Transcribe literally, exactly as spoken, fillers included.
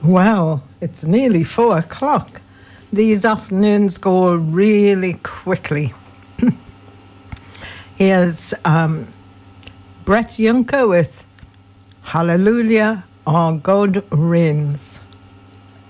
Well, it's nearly four o'clock. These afternoons go really quickly. Here's um, Brett Juncker with Hallelujah, Our God Reigns.